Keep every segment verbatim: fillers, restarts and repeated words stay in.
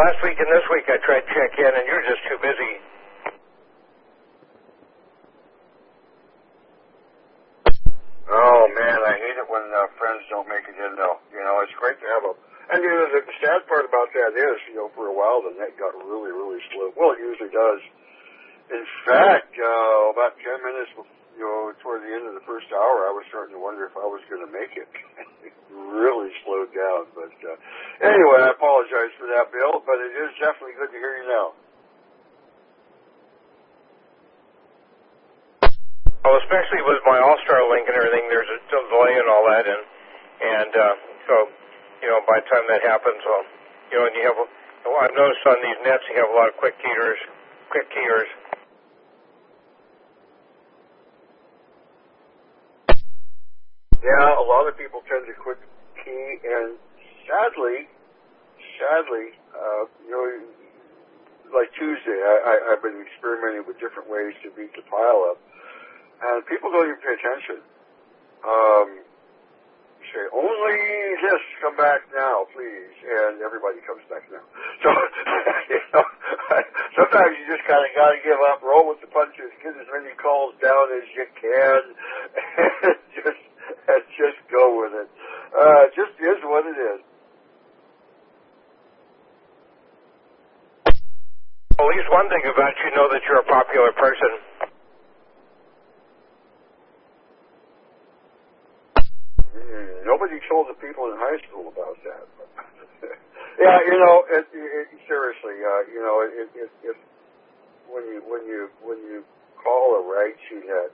last week and this week I tried to check in, and you're just too busy. Oh, man, I hate it when uh, friends don't make it in, though. You know, it's great to have a... And, you know, the sad part about that is, you know, for a while the net got really, really slow. Well, it usually does. In fact, uh, about ten minutes, you know, toward the end of the first hour, I was starting to wonder if I was going to make it. It really slowed down. But uh, anyway, I apologize for that, Bill, but it is definitely good to hear you now. Well, especially with my All-Star link and everything, there's a delay and all that, and and uh, so, you know, by the time that happens, well, you know, and you have, well, I've noticed on these nets you have a lot of quick keyers, quick keyers. Yeah, a lot of people tend to quick key, and sadly, sadly, uh, you know, like Tuesday, I, I, I've been experimenting with different ways to beat the pile up. And people don't even pay attention. Um, say, only this, come back now, please. And everybody comes back now. So, you know, sometimes you just kind of got to give up, roll with the punches, get as many calls down as you can, and just, and just go with it. Uh, it just is what it is. Well, at least one thing about you know that you're a popular person. Nobody told the people in high school about that. Yeah, you know, it, it, seriously, uh, you know, it, it, it, when you when you when you call a right to net,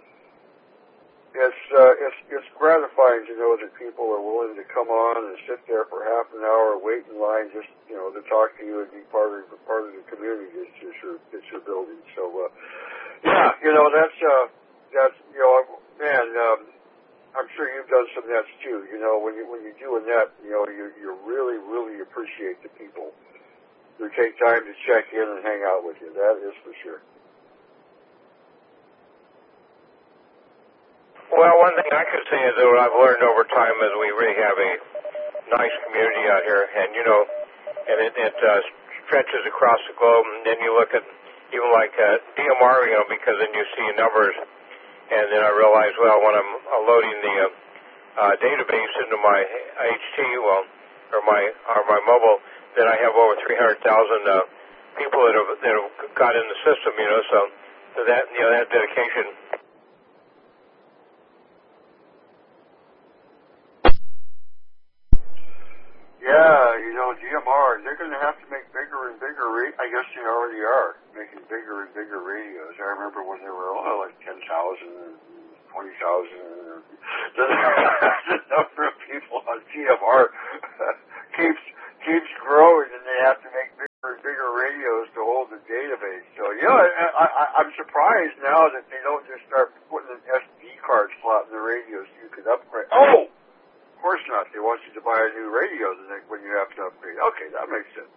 it's uh, it's it's gratifying to know that people are willing to come on and sit there for half an hour, wait in line, just you know, to talk to you and be part of part of the community that you're that you're building. So, uh, yeah, you know, that's uh, that's you know, man. Um, I'm sure you've done some nets too. You know, when you when you do a net, you know, you you really really appreciate the people who take time to check in and hang out with you. That is for sure. Well, one thing I could say is that what I've learned over time is we really have a nice community out here, and you know, and it, it uh, stretches across the globe. And then you look at even like uh, D M R, you know, because then you see numbers. And then I realized, well, when I'm uh, loading the uh, uh, database into my H T, well, or my or my mobile, then I have over three hundred thousand uh, people that have that have got in the system, you know. So, so that you know that dedication. Yeah, you know, D M R, they're going to have to make bigger and bigger. Ra- I guess they already are making bigger and bigger radios. I remember when they were oh, like ten thousand and twenty thousand. The, the number of people on D M R keeps keeps growing, and they have to make bigger and bigger radios to hold the database. So, you know, I, I, I'm surprised now that they don't just start putting an S D card slot in the radios so you could upgrade. Oh! Of course not. They want you to buy a new radio when you have to upgrade. Okay, that makes sense.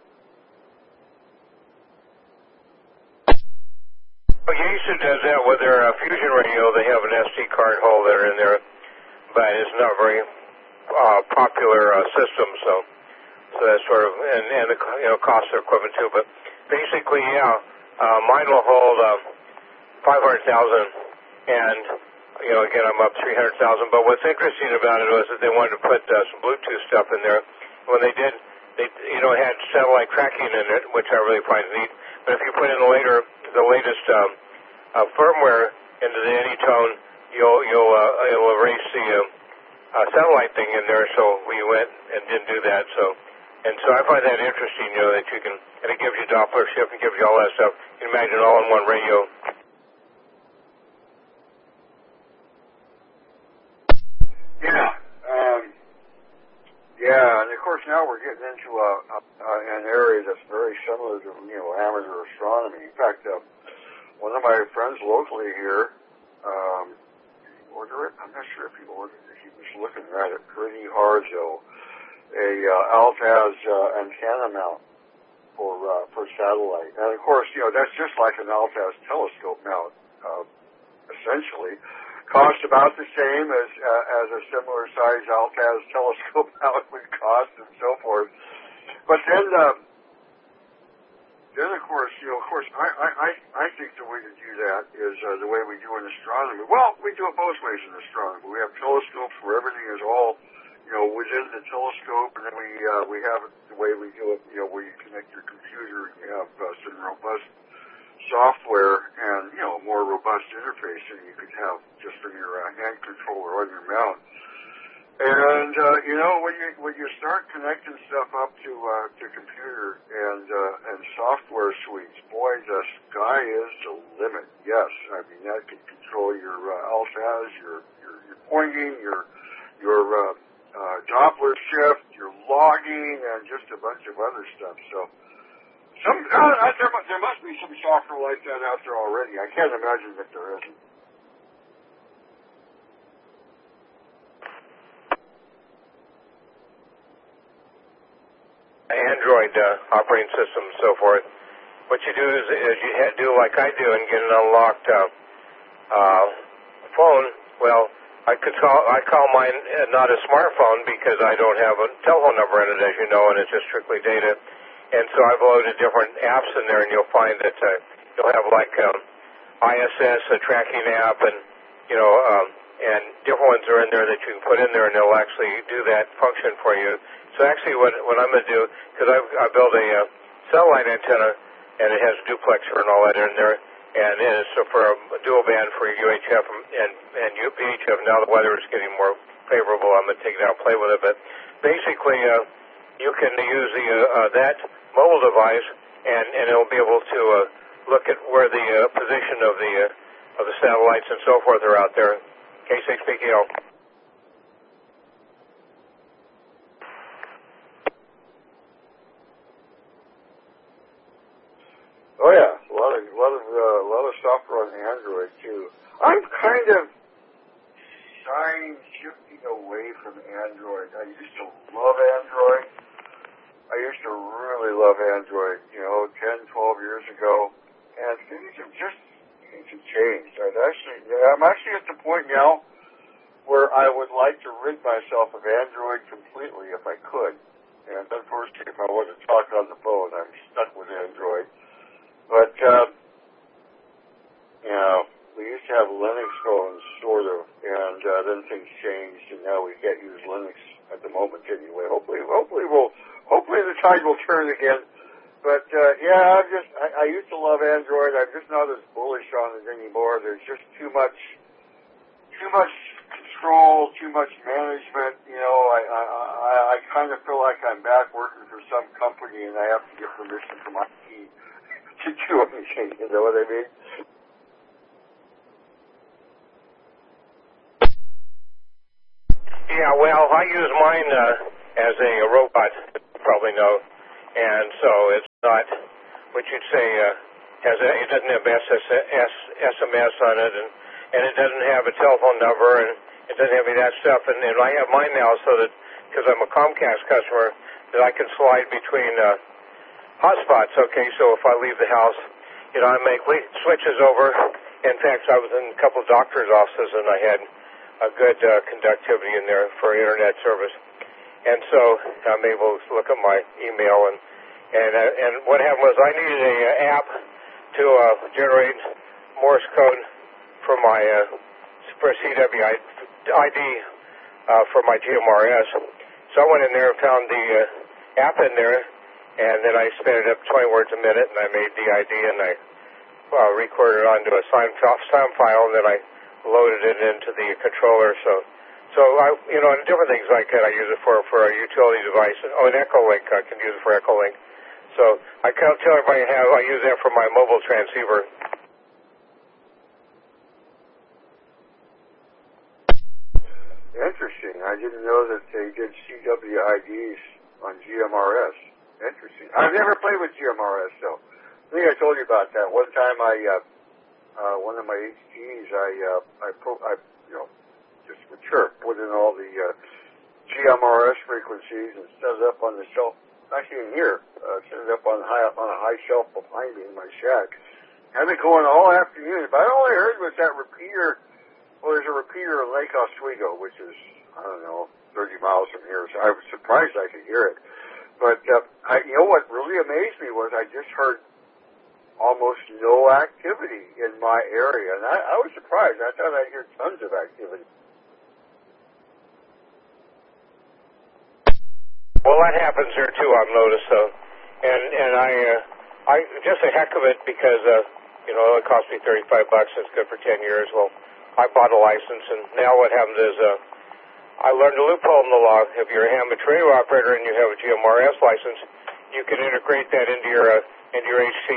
Well, Yaesu does that with their uh, Fusion radio. They have an S D card holder in there, but it's not a very uh, popular uh, system. So, so that's sort of and, and the you know cost of equipment too. But basically, yeah, uh, mine will hold uh, five hundred thousand and. You know, again, I'm up three hundred thousand. But what's interesting about it was that they wanted to put uh, some Bluetooth stuff in there. When they did, they you know had satellite tracking in it, which I really find neat. But if you put in the later, the latest um, uh, firmware into the Anytone, you'll you'll uh, it'll erase the uh, uh, satellite thing in there. So we went and didn't do that. So and so I find that interesting. You know that you can, and it gives you Doppler shift, it gives you all that stuff. You can imagine all in one radio. Yeah, um, yeah, and of course now we're getting into a, a, a, an area that's very similar to, you know, amateur astronomy. In fact, uh, one of my friends locally here, um, did he order it? I'm not sure if he ordered it. He was looking at it pretty hard, though. A uh, Altaz uh, antenna mount for uh, for satellite, and of course, you know, that's just like an Altaz telescope mount, uh, essentially. Cost about the same as uh, as a similar size Altaz telescope mount would cost, and so forth. But then, uh, then of course, you know, of course, I, I, I I think the way to do that is uh, the way we do in astronomy. Well, we do it both ways in astronomy. We have telescopes where everything is all, you know, within the telescope, and then we uh, we have it the way we do it, you know, where you connect your computer and you have uh, some robust software and, you know, more robust interface than you could have just from your uh, hand controller on your mount. And, uh, you know, when you, when you start connecting stuff up to, uh, to computer and, uh, and software suites, boy, the sky is the limit. Yes. I mean, that can control your, uh, alphas, your, your, your pointing, your, your, uh, uh, Doppler shift, your logging, and just a bunch of other stuff. So, some, uh, there, there must be some software like that out there already. I can't imagine that there isn't. Android uh, operating system and so forth. What you do is, is you do like I do and get an unlocked uh, uh, phone. Well, I could call I call mine uh, not a smartphone because I don't have a telephone number in it, as you know, and it's just strictly data. And so I've loaded different apps in there, and you'll find that uh, you'll have like um, I S S, a tracking app, and you know, um, and different ones are in there that you can put in there, and they'll actually do that function for you. So actually what, what I'm going to do, because I, I built a uh, satellite antenna, and it has a duplexer and all that in there, and it is so for a dual band for U H F and, and U P H F. Now the weather is getting more favorable. I'm going to take it out and play with it. But basically, uh, you can use the uh, uh, that mobile device, and, and it'll be able to uh, look at where the uh, position of the uh, of the satellites and so forth are out there. K six P K L. Oh yeah, a lot of a lot of uh, a lot of software on Android too. I'm kind of shying, shifting away from Android. I used to love Android. I used to really love Android, you know, ten, twelve years ago, and things have just things have changed. I've actually, I'm actually at the point now where I would like to rid myself of Android completely if I could. And unfortunately, if I want to talk on the phone, I'm stuck with Android. But, uh, you know, we used to have Linux phones, sort of, and uh, then things changed, and now we can't use Linux at the moment anyway. Hopefully, hopefully we'll, hopefully the tide will turn again. But, uh, yeah, I'm just, I, I used to love Android. I'm just not as bullish on it anymore. There's just too much, too much control, too much management. You know, I, I, I, I kind of feel like I'm back working for some company, and I have to get permission from I T to do anything, you know what I mean? Yeah, well, I use mine uh, as a robot, you probably know, and so it's not what you'd say uh, has a, it doesn't have S M S on it, and, and it doesn't have a telephone number, and it doesn't have any of that stuff, and, and I have mine now so that, because I'm a Comcast customer, that I can slide between uh, hotspots, okay, so if I leave the house, you know, I make switches over. In fact, I was in a couple of doctor's offices, and I had a good uh, conductivity in there for internet service. And so I'm able to look at my email, and and uh, and what happened was I needed a uh, app to uh, generate Morse code for my uh, for C W I D uh, for my G M R S. So I went in there and found the uh, app in there, and then I sped it up twenty words a minute, and I made the I D, and I uh, recorded it onto a sound file, and then I loaded it into the controller. So, so I, you know, and different things like that I use it for for a utility device. Oh, an Echolink, I can use it for Echolink. So I can't tell everybody how I use that for my mobile transceiver. Interesting. I didn't know that they did C W I Ds on G M R S. Interesting. I've never played with G M R S, though. I think I told you about that. One time I, uh, uh, one of my H Ts, I, uh, I, pro- I, you know, just for sure, put in all the, uh, G M R S frequencies and set it up on the shelf, actually in here, uh, set it up on high, up on a high shelf behind me in my shack. Had it going all afternoon, but all I heard was that repeater. Well, there's a repeater in Lake Oswego, which is, I don't know, thirty miles from here, so I was surprised I could hear it. But, uh, I, you know what really amazed me was I just heard almost no activity in my area, and I, I was surprised. I thought I'd hear tons of activity. Well, that happens here too. I've noticed so, and and I uh, I just a heck of it because uh, you know it cost me thirty-five bucks. It's good for ten years. Well, I bought a license, and now what happens is uh, I learned a loophole in the law. If you're a ham radio operator and you have a G M R S license, you can integrate that into your uh, into your H T.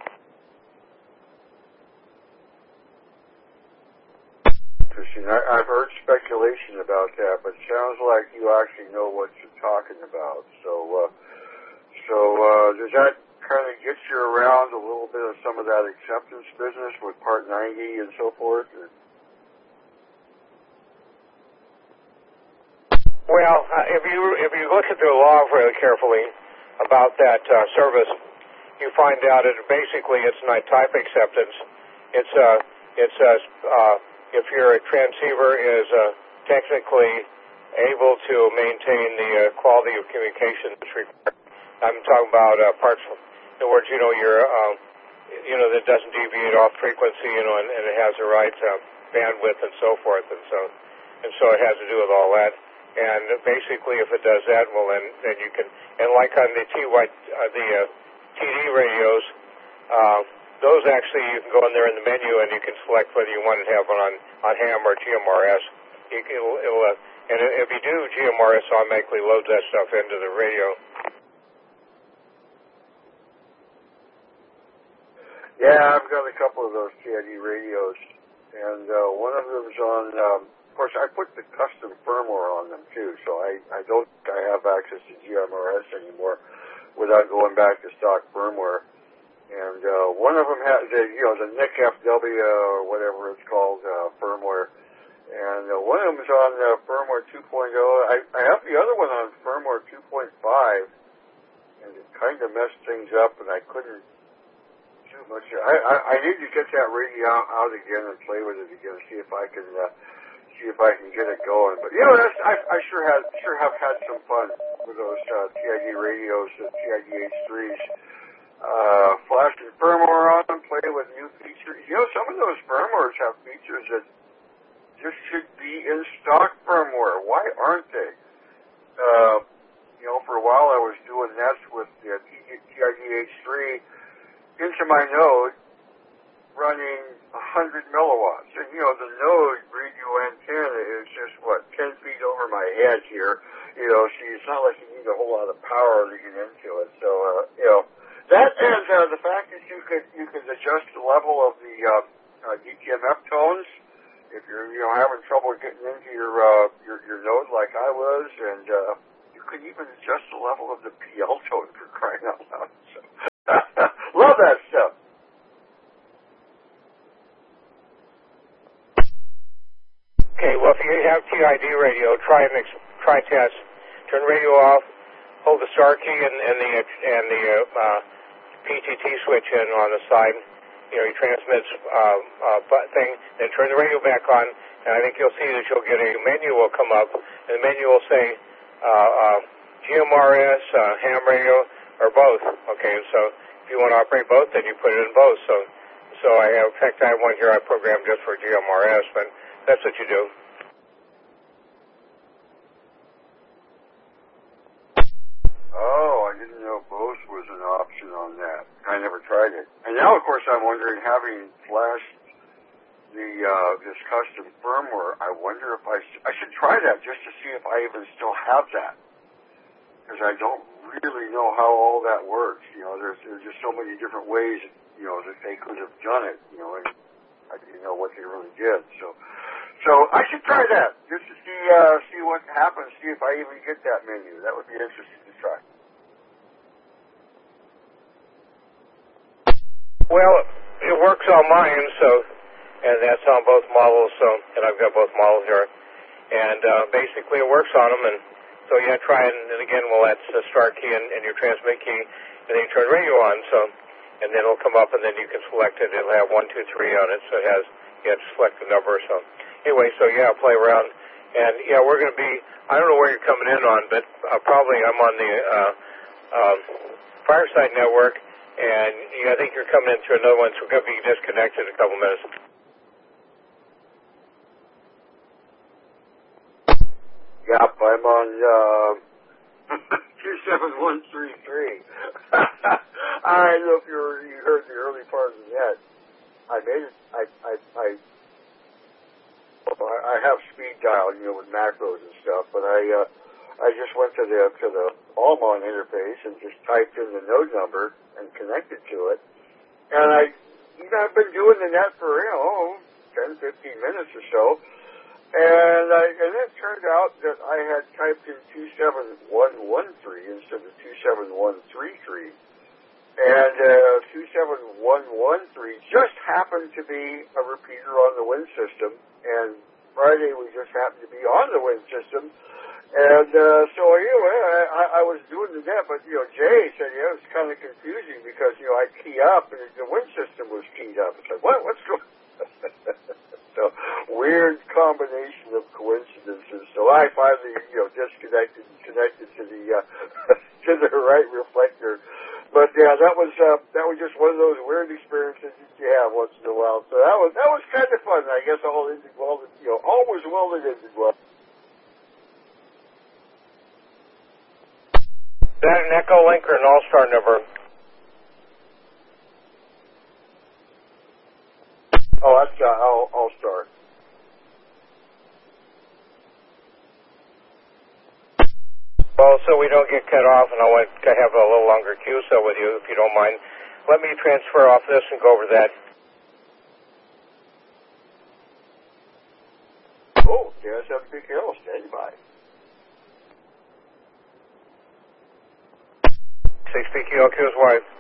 Interesting. I, I've heard speculation about that, but it sounds like you actually know what you're talking about. So, uh, so uh, does that kind of get you around a little bit of some of that acceptance business with Part ninety and so forth? Or? Well, uh, if you if you look at the law really carefully about that uh, service, you find out that basically it's not type acceptance. It's uh, it's uh, uh, if your transceiver is uh, technically able to maintain the uh, quality of communication that's required. I'm talking about uh, parts. In other words, you know, your uh, you know that doesn't deviate off frequency, you know, and, and it has the right uh, bandwidth and so forth, and so and so it has to do with all that. And basically, if it does that, well, then then you can. And like on the T Y, uh, the uh, T D radios. Uh, Those actually, you can go in there in the menu and you can select whether you want to have one on, on ham or G M R S. You, it'll, it'll, uh, and if you do, G M R S automatically loads that stuff into the radio. Yeah, I've got a couple of those T I D radios, and uh, one of them is on, um, of course, I put the custom firmware on them too, so I, I don't think I have access to G M R S anymore without going back to stock firmware. And uh, one of them has, the, you know, the N I C F W or whatever it's called, uh, firmware. And uh, one of them is on uh, firmware two point oh. I, I have the other one on firmware two point five, and it kind of messed things up, and I couldn't do much. I, I, I need to get that radio out again and play with it again, see if I can uh, see if I can get it going. But you know, that's, I, I sure have sure have had some fun with those uh, T I D radios, the T I D H threes. Uh, flash and firmware on them, play with new features. You know, some of those firmwares have features that just should be in stock firmware. Why aren't they? Uh, you know, for a while I was doing nets with the T I D H three into my node running one hundred milliwatts. And, you know, the node radio antenna is just, what, ten feet over my head here. You know, so it's not like you need a whole lot of power to get into it. So, uh, you know, that and uh, the fact that you could you could adjust the level of the uh, uh, D T M F tones if you're you know having trouble getting into your uh, your your node like I was, and uh, you could even adjust the level of the P L tone for crying out loud. So, love that stuff. Okay, well if you have T I D radio, try and ex- try test. Turn radio off, hold the star key and, and the and the uh, P T T switch in on the side, you know, your transmits uh, uh, thing, then turn the radio back on, and I think you'll see that you'll get a menu will come up, and the menu will say uh, uh, G M R S, uh, ham radio, or both. Okay, and so if you want to operate both, then you put it in both. So, so I have, in fact, I have one here I programmed just for G M R S, but that's what you do. Both was an option on that. I never tried it. And now, of course, I'm wondering, having flashed the uh, this custom firmware, I wonder if I, sh- I should try that just to see if I even still have that. Because I don't really know how all that works. You know, there's, there's just so many different ways, you know, that they could have done it, you know, and I didn't know what they really did. So so I should try that just to see, uh, see what happens, see if I even get that menu. That would be interesting to try. Well, it works on mine, so, and that's on both models, so, and I've got both models here, and uh, basically it works on them, and so yeah, try and, and again, well, that's the start key and, and your transmit key, and then you turn radio on, so, and then it'll come up, and then you can select it. It'll have one, two, three on it, so it has, you have to select the number, so, anyway, so yeah, play around, and yeah, we're going to be, I don't know where you're coming in on, but uh, probably I'm on the uh, um, Fireside Network. And I think you're coming into another one, so we're going to be disconnected in a couple minutes. Yep, I'm on uh, two seven one three three. I don't know if you, were, you heard the early part of that. I made it. I I I, I have speed dial, you know, with macros and stuff, but I uh, I just went to the to the Allmon interface and just typed in the node number and connected to it. And I, you know, I've been doing the net for you know ten, fifteen minutes or so. And, I, and it turned out that I had typed in two seven one one three instead of two seven one three three. And uh, two seven one one three just happened to be a repeater on the Win system. And Friday we just happened to be on the Win system. And uh, so anyway, I, I was doing the net, but, you know, Jay said, yeah, it was kind of confusing because, you know, I key up and the Win system was keyed up. It's like, what? What's going on? So, weird combination of coincidences. So I finally, you know, disconnected and connected to the uh, to the right reflector. But yeah, that was uh, that was just one of those weird experiences that you have once in a while. So that was that was kind of fun. I guess all ended well. You know, all was well that ended well. Is that an Echo Link or an All-Star number? Oh, that's uh, All, All-Star. Well, so we don't get cut off, and I want to have a little longer Q S O with you, if you don't mind. Let me transfer off this and go over that. Oh, K S M P K L, stand by. six P Q L Q is wide.